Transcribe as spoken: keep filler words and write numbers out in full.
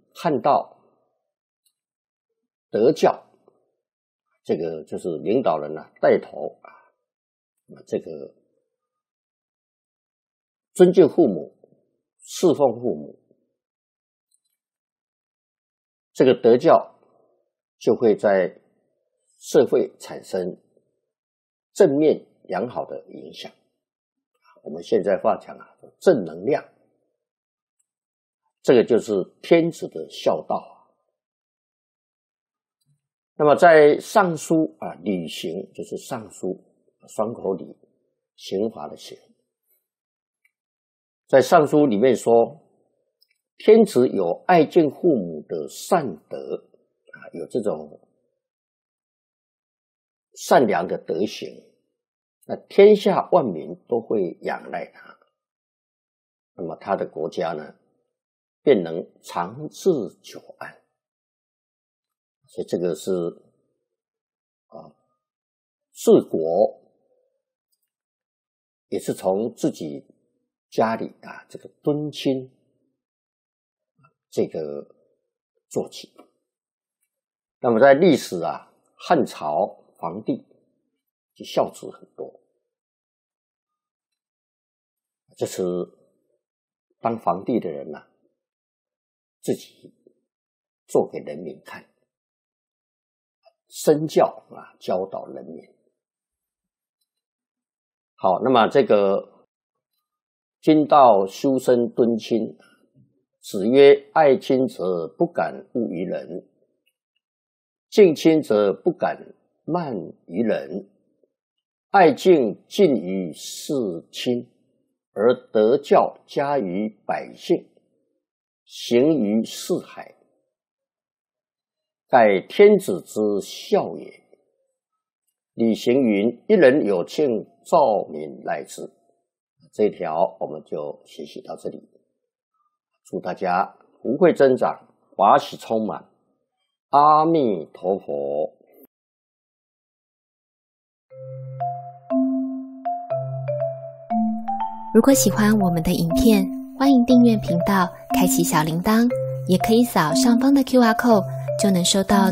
汉道德教，这个就是领导人啊带头啊，这个尊敬父母，侍奉父母，这个德教就会在社会产生正面良好的影响。我们现在话讲啊，正能量，这个就是天子的孝道啊。那么在尚书啊，礼刑就是尚书，双口礼，刑罚的刑。在尚书里面说，天子有爱敬父母的善德啊，有这种善良的德行，那天下万民都会仰赖他，那么他的国家呢，便能长治久安。所以这个是啊，治国也是从自己家里啊这个敦亲这个做起。那么在历史啊，汉朝皇帝就孝子很多，这是当皇帝的人啊，自己做给人民看，身教啊，教导人民。好，那么这个君道修身敦亲，子曰：爱亲者不敢恶于人，敬亲则不敢慢于人。爱敬近于事亲，而德教加于百姓，行于四海，盖天子之孝也。礼行云：一人有庆，兆民来之。这一条我们就学习到这里，祝大家福慧增长，法喜充满。阿弥陀佛。 如果喜欢我们的影片，欢迎订阅频道，开启小铃铛，也可以扫上方的 Q R code，就能收到